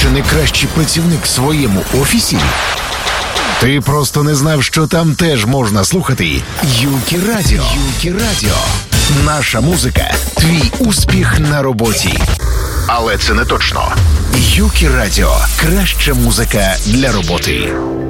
не кращий працівник в своєму офісі? Ти просто не знав, що там теж можна слухати Юкі Радіо. Юкі Радіо. Наша музика – твій успіх на роботі. Але це не точно. Юкі Радіо – краща музика для роботи.